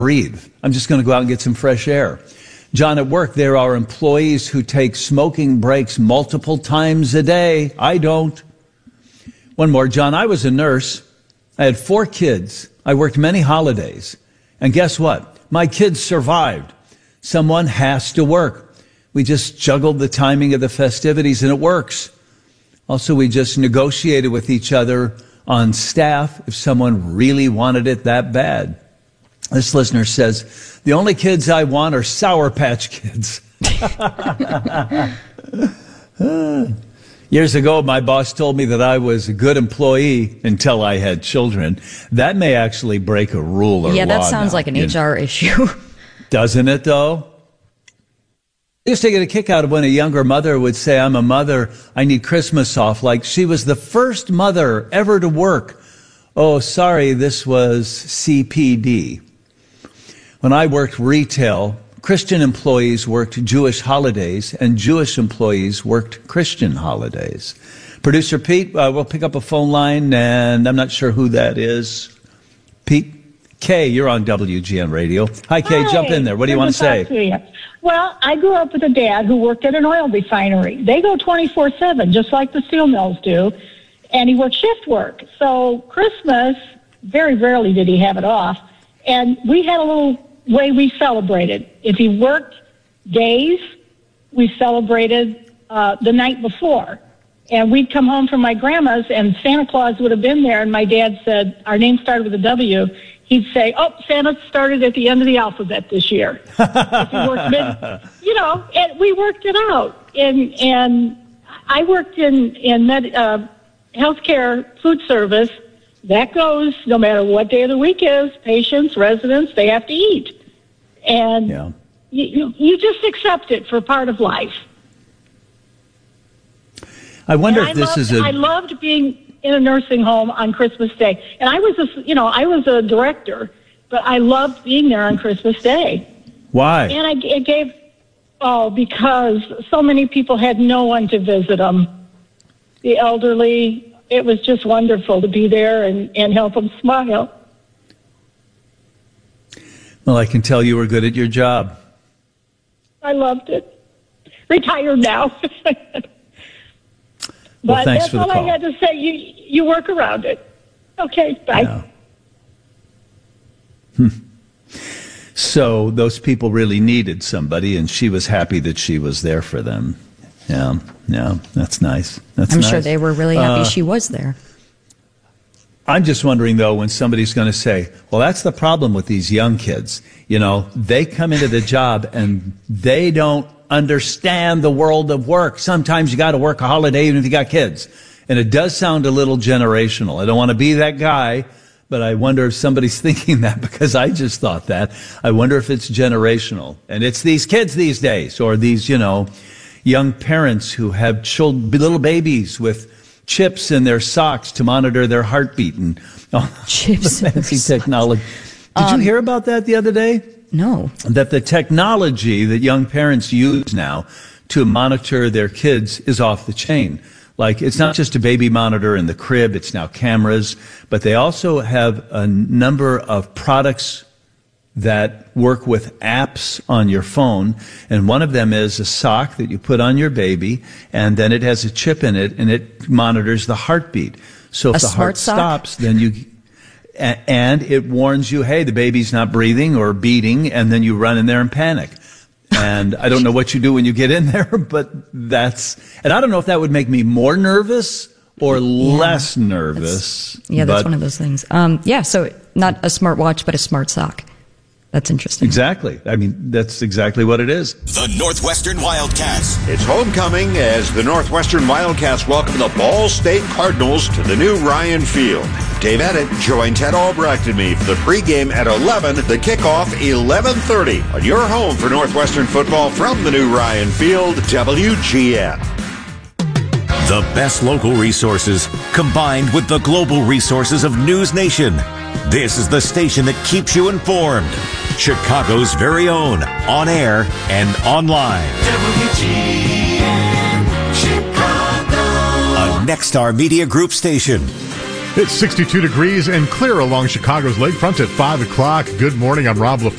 breathe. I'm just going to go out and get some fresh air. John, at work, there are employees who take smoking breaks multiple times a day. I don't. One more, John, I was a nurse. I had 4 kids. I worked many holidays. And guess what? My kids survived. Someone has to work. We just juggled the timing of the festivities, and it works. Also, we just negotiated with each other on staff if someone really wanted it that bad. This listener says, the only kids I want are Sour Patch Kids. Years ago, my boss told me that I was a good employee until I had children. That may actually break a rule or law. Yeah, that sounds like an HR issue. Doesn't it, though? I used to get a kick out of when a younger mother would say, I'm a mother, I need Christmas off, like she was the first mother ever to work. Oh, sorry, this was CPD. When I worked retail, Christian employees worked Jewish holidays, and Jewish employees worked Christian holidays. Producer Pete, we'll pick up a phone line, and I'm not sure who that is. Pete? Kay, you're on WGN Radio. Hi, Kay, jump in there. What do you want to say? Well, I grew up with a dad who worked at an oil refinery. They go 24/7, just like the steel mills do, and he worked shift work. So Christmas, very rarely did he have it off, and we had a little way we celebrated. If he worked days, we celebrated the night before. And we'd come home from my grandma's, and Santa Claus would have been there, and my dad said, our name started with a W. He'd say, oh, Santa started at the end of the alphabet this year. If he worked and we worked it out. And I worked in healthcare food service. That goes no matter what day of the week is. Patients, residents, they have to eat. And you just accept it for part of life. I wonder if this is I loved being in a nursing home on Christmas Day. And I was a director, but I loved being there on Christmas Day. Why? And because so many people had no one to visit them. The elderly, it was just wonderful to be there and help them smile. Well, I can tell you were good at your job. I loved it. Retired now. Well, thanks for the call. That's all I had to say. You work around it. Okay, bye. Yeah. So those people really needed somebody, and she was happy that she was there for them. Yeah, that's nice. I'm sure they were really happy she was there. I'm just wondering, though, when somebody's going to say, well, that's the problem with these young kids. They come into the job and they don't understand the world of work. Sometimes you got to work a holiday even if you got kids. And it does sound a little generational. I don't want to be that guy, but I wonder if somebody's thinking that, because I just thought that. I wonder if it's generational. And it's these kids these days, or these, young parents who have little babies with chips in their socks to monitor their heartbeat and chips the fancy technology. Did you hear about that the other day? No. That the technology that young parents use now to monitor their kids is off the chain. Like, it's not just a baby monitor in the crib, it's now cameras, but they also have a number of products that work with apps on your phone, and one of them is a sock that you put on your baby, and then it has a chip in it, and it monitors the heartbeat. So if the heart stops, then and it warns you, hey, the baby's not breathing or beating, and then you run in there and panic. And I don't know what you do when you get in there, but and I don't know if that would make me more nervous or less nervous. That's one of those things. So not a smartwatch, but a smart sock. That's interesting. Exactly. I mean, that's exactly what it is. The Northwestern Wildcats. It's homecoming as the Northwestern Wildcats welcome the Ball State Cardinals to the new Ryan Field. Dave Edit joined Ted Albrecht and me for the pregame at 11, the kickoff 11:30 on your home for Northwestern football from the new Ryan Field, WGN. The best local resources combined with the global resources of News Nation. This is the station that keeps you informed. Chicago's very own, on air and online. WGN Chicago. A Nexstar Media Group station. It's 62 degrees and clear along Chicago's lakefront at 5 o'clock. Good morning. I'm Rob LaFleur.